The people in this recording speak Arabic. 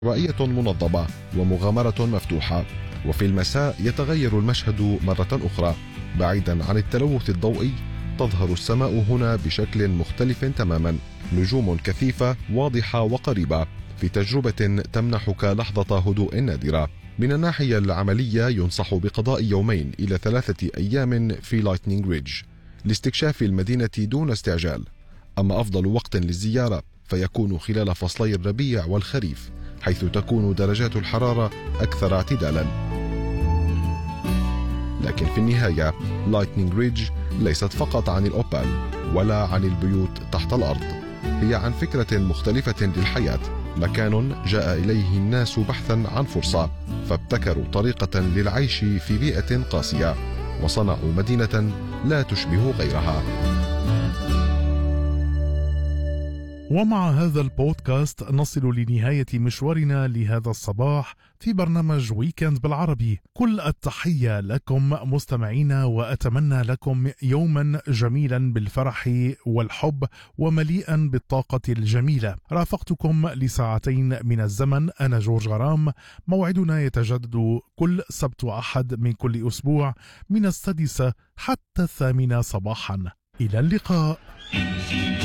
عشوائية منظمة ومغامرة مفتوحة. وفي المساء يتغير المشهد مرة أخرى. بعيدا عن التلوث الضوئي تظهر السماء هنا بشكل مختلف تماما، نجوم كثيفة واضحة وقريبة، في تجربة تمنحك لحظة هدوء نادرة. من الناحية العملية ينصح بقضاء 2 إلى 3 أيام في لايتنينج ريدج لاستكشاف المدينة دون استعجال. أما أفضل وقت للزيارة فيكون خلال فصلي الربيع والخريف، حيث تكون درجات الحرارة أكثر اعتدالا. لكن في النهاية لايتنينج ريدج ليست فقط عن الأوبال ولا عن البيوت تحت الأرض، هي عن فكرة مختلفة للحياة، مكان جاء إليه الناس بحثا عن فرصة، فابتكروا طريقة للعيش في بيئة قاسية وصنعوا مدينة لا تشبه غيرها. ومع هذا البودكاست نصل لنهاية مشوارنا لهذا الصباح في برنامج ويكند بالعربي. كل التحية لكم مستمعينا، وأتمنى لكم يوما جميلا بالفرح والحب ومليئا بالطاقة الجميلة. رافقتكم لساعتين من الزمن، أنا جورج غرام. موعدنا يتجدد كل سبت وأحد من كل أسبوع من 6 حتى 8 صباحا. إلى اللقاء.